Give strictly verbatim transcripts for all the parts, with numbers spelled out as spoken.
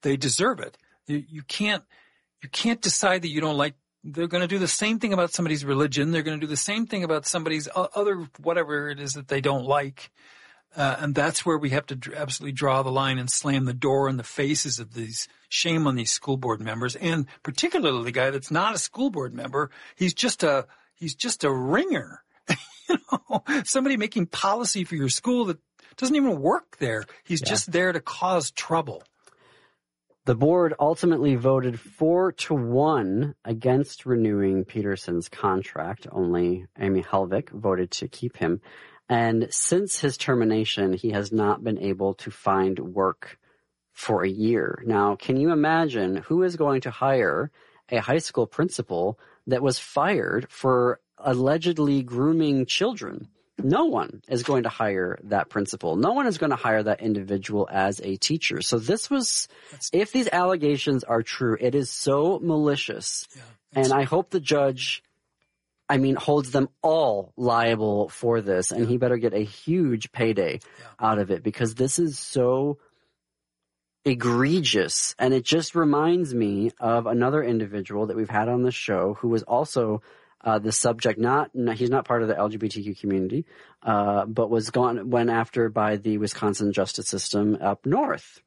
they deserve it. You, you can't, you can't decide that you don't like, they're going to do the same thing about somebody's religion. They're going to do the same thing about somebody's other, whatever it is that they don't like. Uh, and that's where we have to dr- absolutely draw the line and slam the door in the faces of these, shame on these school board members, and particularly the guy that's not a school board member. He's just a, he's just a ringer. You know, somebody making policy for your school that doesn't even work there. He's yeah. just there to cause trouble. The board ultimately voted four to one against renewing Peterson's contract. Only Amy Helvig voted to keep him. And since his termination, he has not been able to find work for a year. Now, can you imagine who is going to hire a high school principal that was fired for allegedly grooming children? No one is going to hire that principal. No one is going to hire that individual as a teacher. So this was, if these allegations are true, it is so malicious. Yeah, and I hope the judge, I mean, holds them all liable for this, and yeah. he better get a huge payday yeah. out of it, because this is so egregious. And it just reminds me of another individual that we've had on the show who was also Uh, the subject, not, he's not part of the L G B T Q community, uh, but was gone, went after by the Wisconsin justice system up north.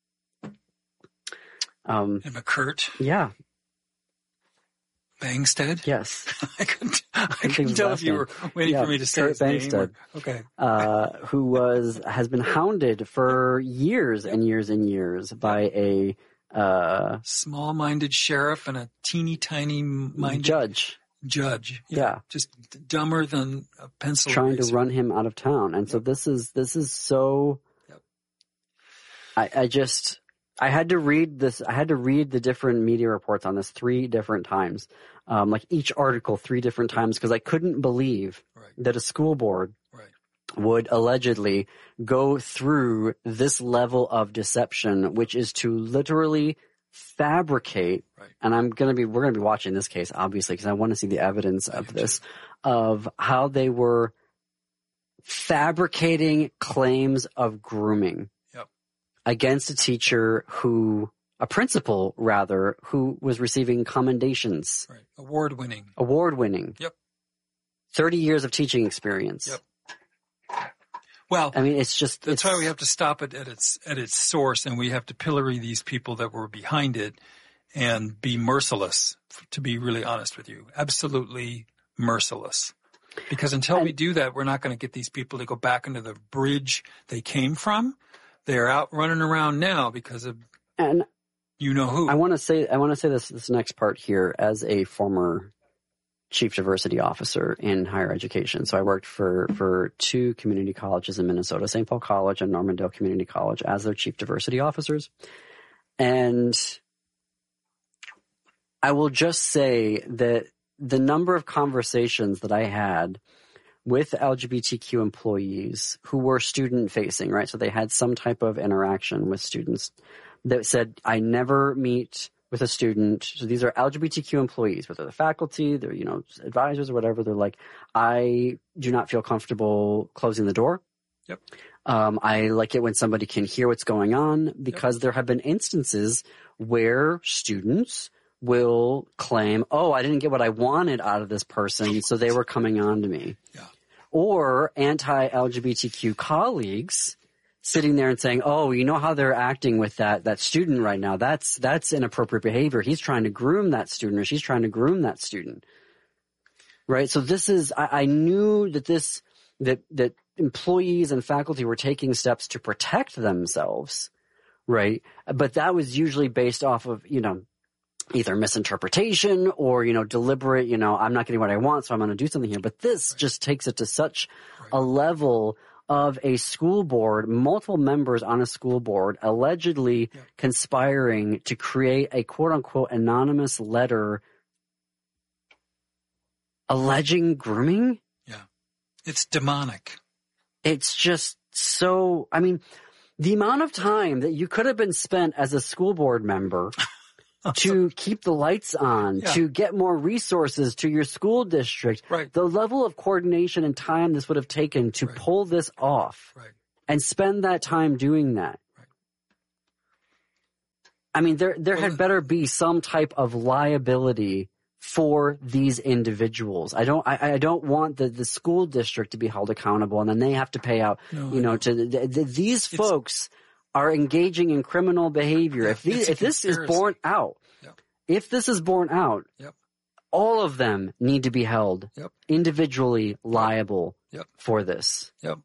Um, and McCurt? Yeah. Bangstead? Yes. I couldn't, I couldn't tell if you were waiting yeah, for me to say Kurt his Bangstead, name. Or, okay. uh, who was, has been hounded for years and years and years by a, uh, small-minded sheriff and a teeny tiny minded judge. Judge. Yeah. yeah. Just dumber than a pencil. Trying eraser. to run him out of town. And yep. so this is, this is so, yep. I, I just, I had to read this, I had to read the different media reports on this three different times. Um, like each article three different times, because I couldn't believe right. that a school board right. would allegedly go through this level of deception, which is to literally fabricate, right. and I'm going to be, we're going to be watching this case, obviously, because I want to see the evidence of this, of how they were fabricating claims of grooming yep. against a teacher who, a principal rather, who was receiving commendations. Right. Award winning. Award winning. Yep. thirty years of teaching experience. Yep. Well, I mean, it's just, that's it's, why we have to stop it at its, at its source, and we have to pillory these people that were behind it and be merciless, to be really honest with you. Absolutely merciless. Because until and, we do that, we're not going to get these people to go back into the bridge they came from. They're out running around now because of, and you know who. I want to say, I want to say this, this next part here as a former chief diversity officer in higher education. So I worked for, for two community colleges in Minnesota, Saint Paul College and Normandale Community College, as their chief diversity officers. And I will just say that the number of conversations that I had with L G B T Q employees who were student facing, right? So they had some type of interaction with students that said, I never meet with a student. So these are L G B T Q employees, whether they're faculty, they're, you know, advisors or whatever. They're like, I do not feel comfortable closing the door. Yep. Um, I like it when somebody can hear what's going on, because yep. there have been instances where students will claim, oh, I didn't get what I wanted out of this person, so they were coming on to me. Yeah. Or anti-L G B T Q colleagues sitting there and saying, oh, you know how they're acting with that, that student right now. That's, that's inappropriate behavior. He's trying to groom that student, or she's trying to groom that student. Right. So this is, I, I knew that this, that, that employees and faculty were taking steps to protect themselves. Right. But that was usually based off of, you know, either misinterpretation or, you know, deliberate, you know, I'm not getting what I want, so I'm going to do something here. But this right. just takes it to such right. a level of a school board, multiple members on a school board allegedly yeah. conspiring to create a quote-unquote anonymous letter alleging grooming. Yeah. It's demonic. It's just so, I mean, the amount of time that you could have been spent as a school board member to keep the lights on, yeah. to get more resources to your school district, right. the level of coordination and time this would have taken to right. pull this off right. and spend that time doing that. Right. I mean, there there had better be some type of liability for these individuals. I don't I, I don't want the, the school district to be held accountable and then they have to pay out, No, you know, to the, the, these It's- folks are engaging in criminal behavior. Yeah, if these it's a if this is conspiracy. borne out, Yep. if this is borne out, Yep. all of them need to be held Yep. individually liable Yep. for this. Yep.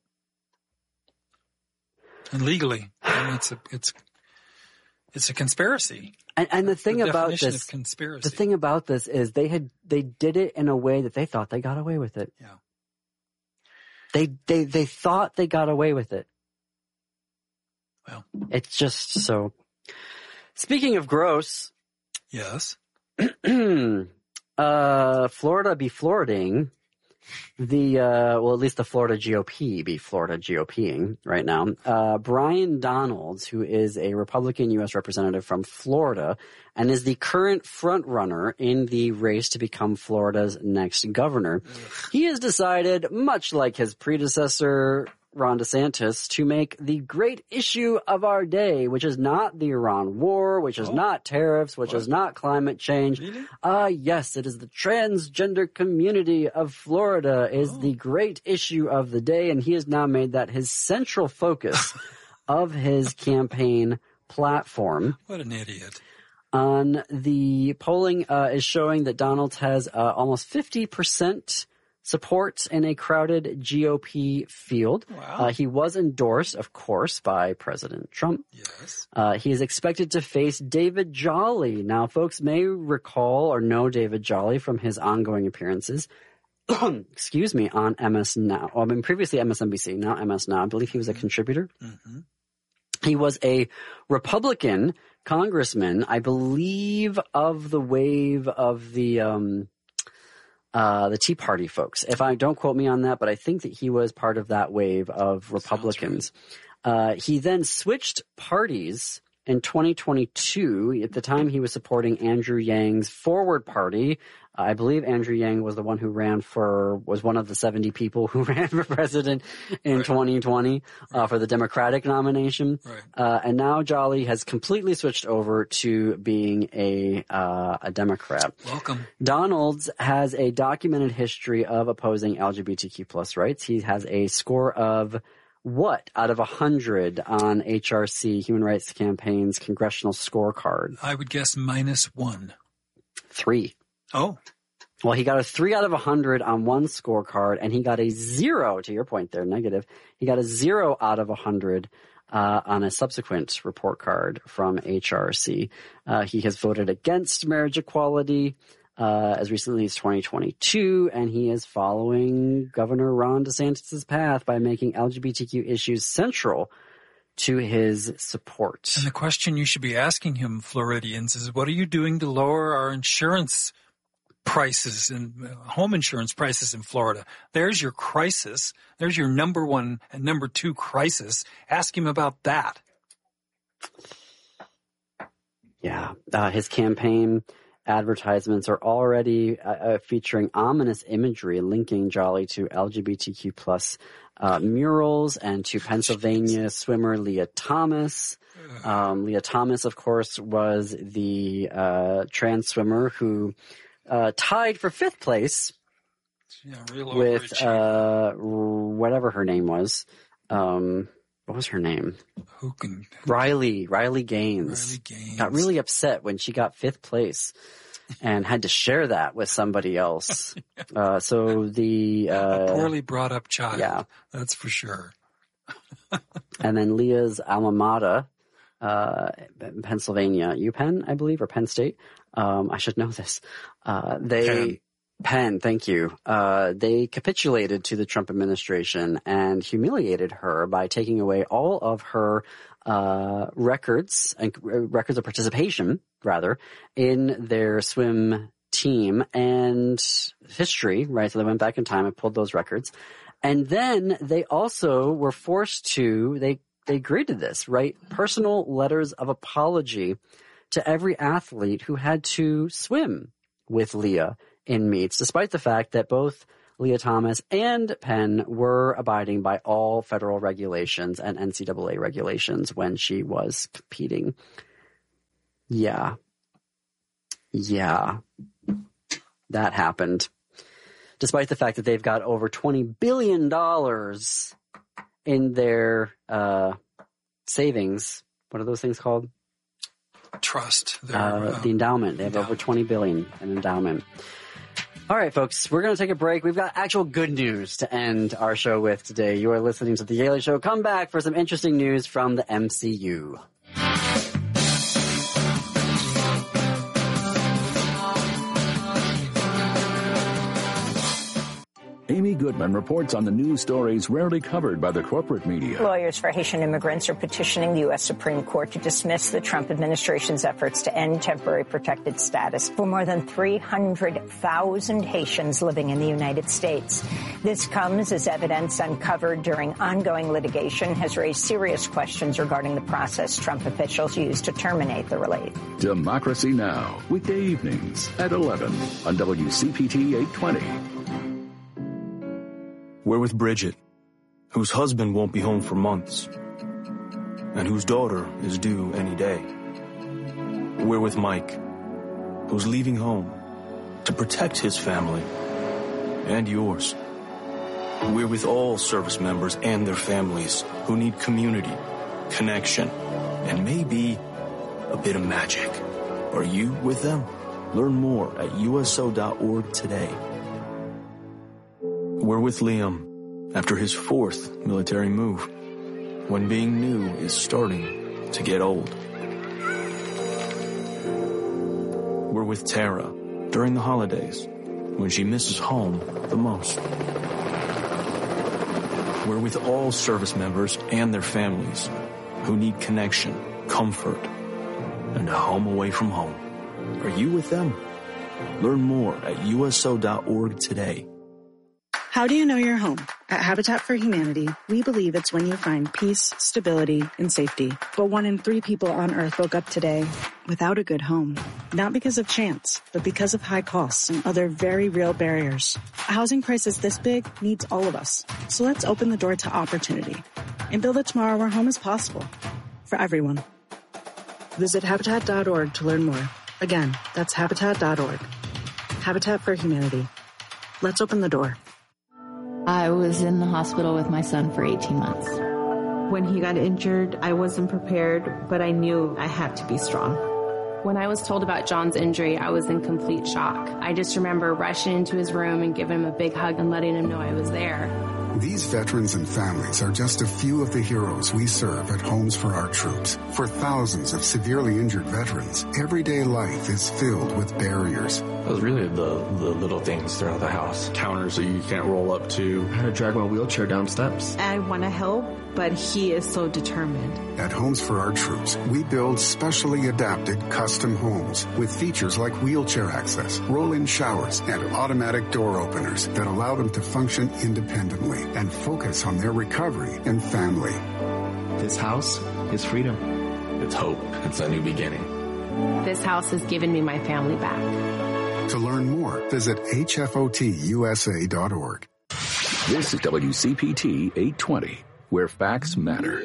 And legally, I mean, it's a it's it's a conspiracy. And, and the thing the about definition this, of conspiracy. the thing about this is they had they did it in a way that they thought they got away with it. Yeah. They they they thought they got away with it. Well. It's just so. Speaking of gross, Yes. uh, Florida be Floriding. The uh, well, at least the Florida G O P be Florida GOPing right now. Uh, Brian Donalds, who is a Republican U S representative from Florida and is the current front runner in the race to become Florida's next governor, he has decided, much like his predecessor Ron DeSantis, to make the great issue of our day, which is not the Iran war, which is Oh. not tariffs, which What? is not climate change. Really? Ah, yes, it is the transgender community of Florida is Oh. the great issue of the day, and he has now made that his central focus of his campaign platform. What an idiot. On the polling uh, is showing that Donald has uh, almost fifty percent support in a crowded G O P field. Wow. Uh, he was endorsed, of course, by President Trump. Yes. Uh, he is expected to face David Jolly. Now, folks may recall or know David Jolly from his ongoing appearances, excuse me, on M S Now. Well, I mean, previously M S N B C, now M S Now. I believe he was a contributor. Mm-hmm. He was a Republican congressman, I believe, of the wave of the um, uh, the Tea Party folks. If I don't quote me on that, but I think that he was part of that wave of Republicans. Uh, he then switched parties in twenty twenty-two. At the time, he was supporting Andrew Yang's Forward Party. I believe Andrew Yang was the one who ran for, was one of the seventy people who ran for president in Right. twenty twenty uh, for the Democratic nomination. Right. Uh, and now Jolly has completely switched over to being a uh, a Democrat. Welcome. Donalds has a documented history of opposing L G B T Q plus rights. He has a score of what out of a hundred on H R C, Human Rights Campaign's congressional scorecard? I would guess minus one. Three. Oh. Well, he got a three out of a hundred on one scorecard, and he got a zero, to your point there, negative. He got a zero out of a hundred uh, on a subsequent report card from H R C. Uh, he has voted against marriage equality uh, as recently as twenty twenty-two, and he is following Governor Ron DeSantis' path by making L G B T Q issues central to his support. And the question you should be asking him, Floridians, is what are you doing to lower our insurance prices and uh, home insurance prices in Florida? There's your crisis. There's your number one and number two crisis. Ask him about that. Yeah, uh, his campaign advertisements are already uh, uh, featuring ominous imagery linking Jolly to L G B T Q plus uh, murals and to Pennsylvania swimmer Leah Thomas. Um, Leah Thomas, of course, was the uh, trans swimmer who uh, tied for fifth place Yeah, real with overachiever. uh, whatever her name was. Um, what was her name? Who can Riley. Riley Gaines. Riley Gaines Got really upset when she got fifth place and had to share that with somebody else. Uh, so the, uh, a poorly brought up child. yeah. That's for sure. and then Leah's alma mater, uh, in Pennsylvania, UPenn, I believe, or Penn State. Um, I should know this. Uh, they, Penn. Penn, thank you. Uh, they capitulated to the Trump administration and humiliated her by taking away all of her uh, records and uh, records of participation, rather, in their swim team and history, right? So they went back in time and pulled those records. And then they also were forced to, they, they agreed to this, right? Personal letters of apology to every athlete who had to swim with Leah in meets, despite the fact that both Leah Thomas and Penn were abiding by all federal regulations and N C double A regulations when she was competing. Yeah. Yeah. That happened. Despite the fact that they've got over twenty billion dollars in their uh, savings. What are those things called? Trust. Their, uh, uh, the endowment. They have endowment. Over twenty billion dollars in endowment. All right, folks, we're going to take a break. We've got actual good news to end our show with today. You are listening to The Daily Show. Come back for some interesting news from the M C U. Amy Goodman reports on the news stories rarely covered by the corporate media. Lawyers for Haitian immigrants are petitioning the U S Supreme Court to dismiss the Trump administration's efforts to end temporary protected status for more than three hundred thousand Haitians living in the United States. This comes as evidence uncovered during ongoing litigation has raised serious questions regarding the process Trump officials used to terminate the relief. Democracy Now!, weekday evenings at eleven on W C P T eight twenty. We're with Bridget, whose husband won't be home for months, and whose daughter is due any day. We're with Mike, who's leaving home to protect his family and yours. We're with all service members and their families who need community, connection, and maybe a bit of magic. Are you with them? Learn more at U S O dot org today. We're with Liam after his fourth military move, when being new is starting to get old. We're with Tara during the holidays, when she misses home the most. We're with all service members and their families who need connection, comfort, and a home away from home. Are you with them? Learn more at U S O dot org today. How do you know you're home? At Habitat for Humanity, we believe it's when you find peace, stability, and safety. But one in three people on Earth woke up today without a good home. Not because of chance, but because of high costs and other very real barriers. A housing crisis this big needs all of us. So let's open the door to opportunity and build a tomorrow where home is possible for everyone. Visit Habitat dot org to learn more. Again, that's Habitat dot org. Habitat for Humanity. Let's open the door. I was in the hospital with my son for eighteen months. When he got injured, I wasn't prepared, but I knew I had to be strong. When I was told about John's injury, I was in complete shock. I just remember rushing into his room and giving him a big hug and letting him know I was there. These veterans and families are just a few of the heroes we serve at Homes for Our Troops. For thousands of severely injured veterans, everyday life is filled with barriers. It was really the, the little things throughout the house. Counters that you can't roll up to. How to drag my wheelchair down steps. I want to help, but he is so determined. At Homes for Our Troops, we build specially adapted custom homes with features like wheelchair access, roll-in showers, and automatic door openers that allow them to function independently and focus on their recovery and family. This house is freedom. It's hope. It's a new beginning. This house has given me my family back. To learn more, visit H F O T U S A dot org. This is W C P T eight twenty, where facts matter.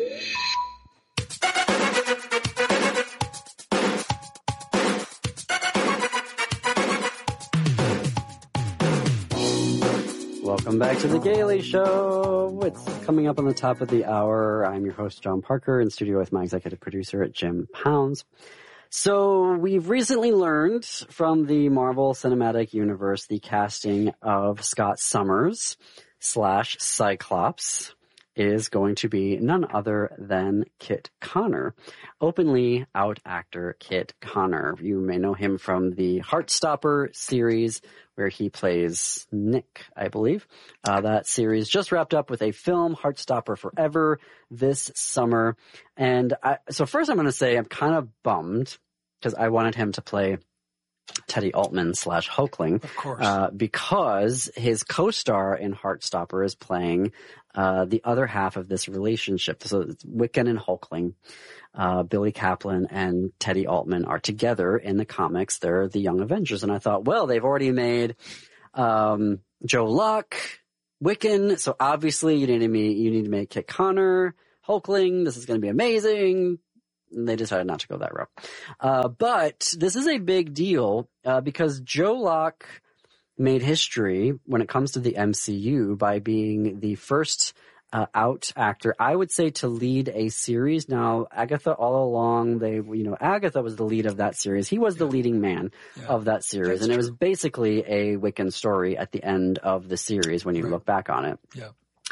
Welcome back to The Daily Show. It's coming up on the top of the hour. I'm your host, John Parker, in studio with my executive producer, Jim Pounds. So we've recently learned from the Marvel Cinematic Universe the casting of Scott Summers slash Cyclops is going to be none other than Kit Connor, openly out actor Kit Connor. You may know him from the Heartstopper series, where he plays Nick, I believe. Uh, that series just wrapped up with a film, Heartstopper Forever, this summer. And I, so first I'm going to say I'm kind of bummed because I wanted him to play Teddy Altman slash Hulkling. Of course. Uh, because his co-star in Heartstopper is playing uh, the other half of this relationship. So it's Wiccan and Hulkling. Uh, Billy Kaplan and Teddy Altman are together in the comics. They're the Young Avengers. And I thought, well, they've already made um, Joe Luck, Wiccan. So obviously you need to meet, you need to make Kit Connor, Hulkling. This is going to be amazing. they decided not to go that route. Uh, but this is a big deal uh, because Joe Locke made history when it comes to the M C U by being the first uh, out actor, I would say, to lead a series. Now, Agatha all along, they, you know, Agatha was the lead of that series. He was the leading man yeah. of that series. That's and true. It was basically a Wiccan story at the end of the series when you right. look back on it. Yeah.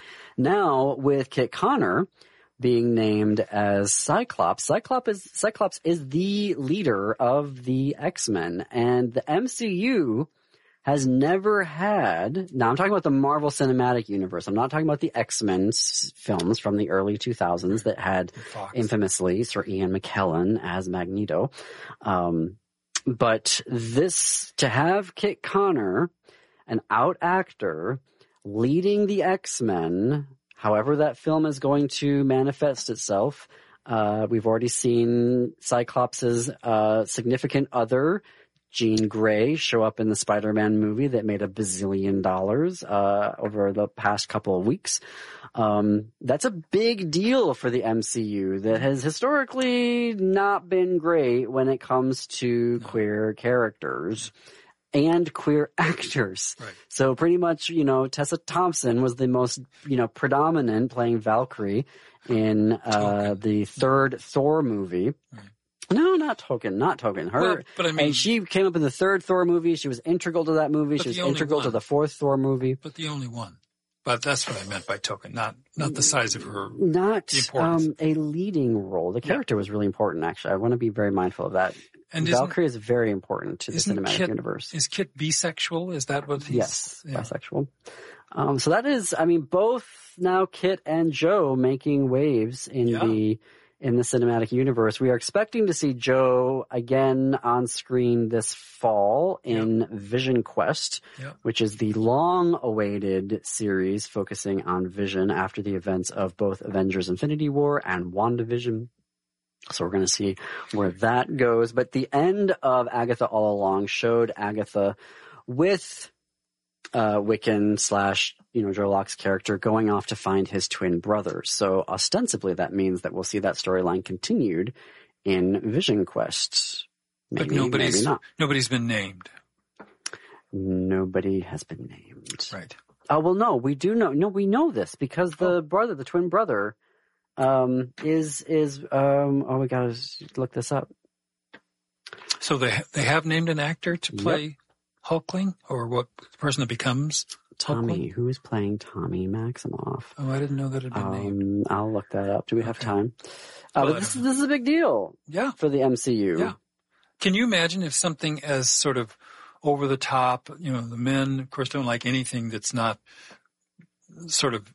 Now, with Kit Connor being named as Cyclops, Cyclops is, Cyclops is the leader of the X-Men, and the M C U has never had, now I'm talking about the Marvel Cinematic Universe. I'm not talking about the X-Men s- films from the early two thousands that had infamously Sir Ian McKellen as Magneto. Um, but this, to have Kit Connor, an out actor, leading the X-Men, however that film is going to manifest itself, uh, we've already seen Cyclops' uh, significant other, Jean Grey, show up in the Spider-Man movie that made a bazillion dollars uh, over the past couple of weeks. Um, that's a big deal for the M C U that has historically not been great when it comes to no. queer characters and queer actors. Right. So pretty much, you know, Tessa Thompson was the most, you know, predominant playing Valkyrie in uh, the third Thor movie. Right. No, not Token, not Token. Her, well, but I mean, and she came up in the third Thor movie. She was integral to that movie. She was integral one. to the fourth Thor movie. But the only one. But that's what I meant by Token, not not the size of her. Not importance. Um, a leading role. The character yeah. was really important, actually. I want to be very mindful of that. And Valkyrie is very important to the cinematic Kit, universe. Is Kit bisexual? Is that what he's... Yes, yeah. bisexual. Um, so that is, I mean, both now Kit and Joe making waves in yeah. the... in the cinematic universe. We are expecting to see Joe again on screen this fall in yep. Vision Quest, yep. which is the long-awaited series focusing on Vision after the events of both Avengers Infinity War and WandaVision. So we're going to see where that goes. But the end of Agatha All Along showed Agatha with uh, Wiccan slash, you know, Joe Locke's character going off to find his twin brother. So ostensibly that means that we'll see that storyline continued in Vision Quest. Maybe, but nobody's, maybe not. Nobody's been named. Nobody has been named. Right. Oh, well, no, we do know. No, we know this because the oh. brother, the twin brother, um, is, is, um, oh, we gotta look this up. So they, they have named an actor to play yep. Hulkling, or what the person that becomes Tommy, Hulkling? Who is playing Tommy Maximoff? Oh, I didn't know that had been um, named. I'll look that up. Do we have okay. time? Uh, well, but this, this is a big deal. Yeah. For the M C U. Yeah. Can you imagine if something as sort of over the top, you know, the men, of course, don't like anything that's not sort of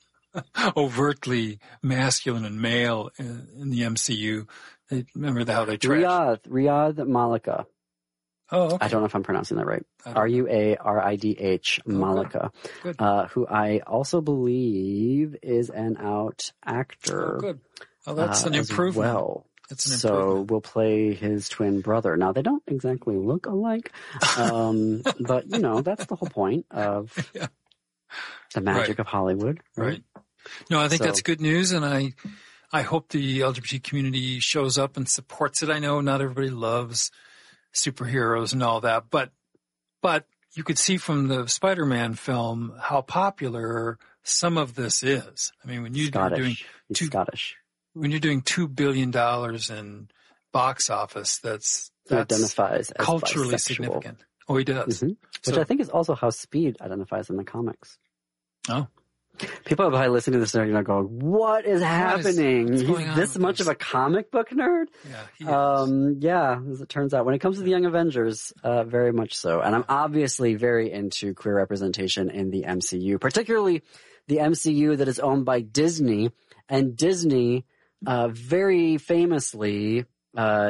overtly masculine and male in, in the M C U. They, remember how they trashed. Riyadh, Riyadh Malika. Oh, okay. I don't know if I'm pronouncing that right. R U A R I D H Malika, good. Uh, who I also believe is an out actor. Oh, good. Oh, that's uh, an improvement. Well. It's an so improvement. We'll play his twin brother. Now, they don't exactly look alike, um, but, you know, that's the whole point of yeah. the magic right. of Hollywood. Right? right. No, I think so, that's good news, and I I hope the L G B T community shows up and supports it. I know not everybody loves superheroes and all that, but but you could see from the Spider-Man film how popular some of this is. I mean, when you are doing He's two, Scottish. When you're doing two billion dollars in box office, that's, he that's identifies as culturally bisexual. significant. Oh, he does. Mm-hmm. Which so, I think is also how Speed identifies in the comics. Oh. People are probably listening to this and are you know, going, what is happening? Is, He's this much this? of a comic book nerd? Yeah, he um, is. Yeah, as it turns out. When it comes to the Young Avengers, uh, very much so. And I'm obviously very into queer representation in the M C U, particularly the M C U that is owned by Disney. And Disney, uh, very famously, uh,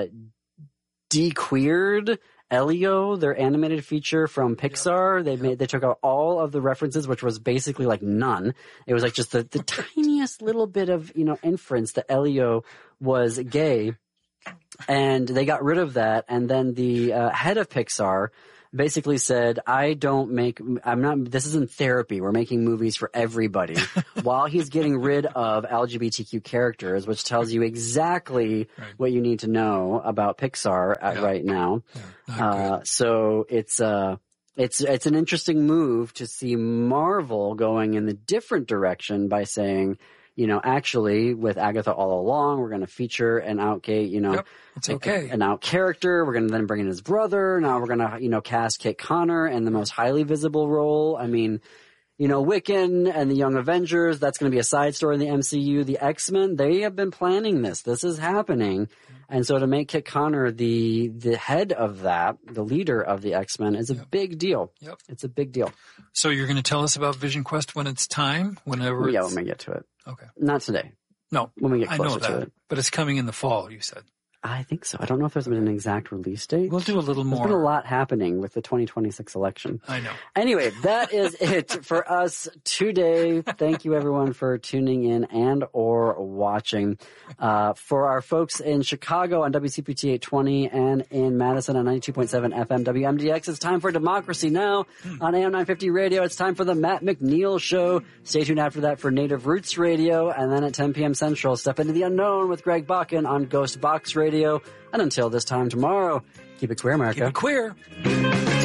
de-queered Elio, their animated feature from Pixar. They made, they took out all of the references, which was basically like none. It was like just the, the tiniest little bit of, you know, inference that Elio was gay. And they got rid of that. And then the uh, head of Pixar basically said, I don't make, I'm not, this isn't therapy. We're making movies for everybody. While he's getting rid of L G B T Q characters, which tells you exactly right. what you need to know about Pixar at, yeah. right now. Yeah, uh, so it's, uh, it's, it's an interesting move to see Marvel going in the different direction by saying, you know, actually, with Agatha all along, we're going to feature an out gay, you know, yep, it's okay. a, an out character. We're going to then bring in his brother. Now we're going to, you know, cast Kit Connor in the most highly visible role. I mean, you know, Wiccan and the Young Avengers, that's going to be a side story in the M C U. The X-Men, they have been planning this. This is happening. And so to make Kit Connor the the head of that, the leader of the X-Men, is a yep. big deal. Yep. It's a big deal. So you're going to tell us about Vision Quest when it's time? Whenever Yeah, it's... when we get to it. Okay. Not today. No. When we get closer I know that, to it. But it's coming in the fall, you said. I think so. I don't know if there's been an exact release date. We'll do a little more. There's been a lot happening with the twenty twenty-six election. I know. Anyway, that is it for us today. Thank you, everyone, for tuning in and or watching. Uh, for our folks in Chicago on W C P T eight twenty and in Madison on ninety-two point seven F M W M D X, it's time for Democracy Now! On A M nine fifty Radio. It's time for the Matt McNeil Show. Stay tuned after that for Native Roots Radio. And then at ten p.m. Central, Step Into the Unknown with Greg Bakken on Ghost Box Radio. And until this time tomorrow, keep it queer, America. Keep it queer.